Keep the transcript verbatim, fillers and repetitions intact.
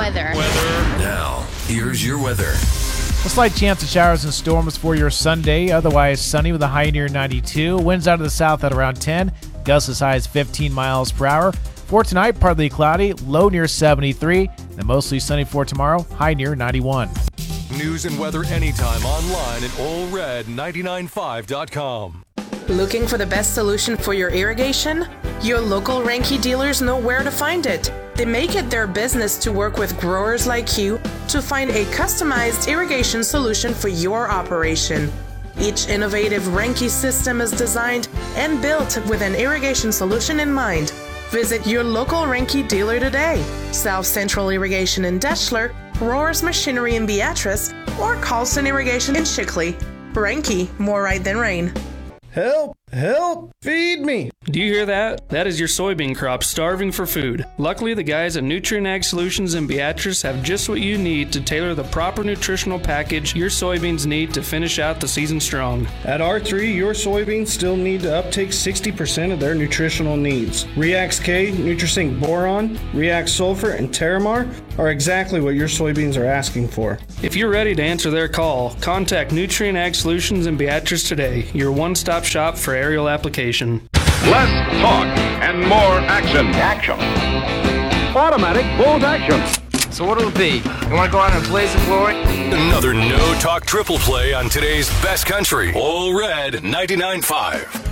weather. Weather. Now, here's your weather. A slight chance of showers and storms for your Sunday. Otherwise sunny with a high near ninety-two. Winds out of the south at around ten. Gusts as high as fifteen miles per hour. For tonight, partly cloudy, low near seventy-three. And mostly sunny for tomorrow, high near ninety-one. News and weather anytime online at Ole Red ninety-nine point five dot com. Looking for the best solution for your irrigation? Your local Reinke dealers know where to find it. They make it their business to work with growers like you to find a customized irrigation solution for your operation. Each innovative Reinke system is designed and built with an irrigation solution in mind. Visit your local Reinke dealer today. South Central Irrigation in Deschler, Rohr's Machinery in Beatrice, or Carlson Irrigation in Shickley. Reinke, more right than rain. Help! Help! Feed me! Do you hear that? That is your soybean crop starving for food. Luckily, the guys at Nutrien Ag Solutions in Beatrice have just what you need to tailor the proper nutritional package your soybeans need to finish out the season strong. At R three, your soybeans still need to uptake sixty percent of their nutritional needs. Reax K, Nutrisync Boron, Reax Sulfur, and Terramar are exactly what your soybeans are asking for. If you're ready to answer their call, contact Nutrien Ag Solutions in Beatrice today, your one-stop shop for aerial application. Less talk and more action. Action. Automatic bolt action. So what'll it be? You want to go out and blaze the glory? Another no-talk triple play on today's best country. Ole Red ninety-nine point five.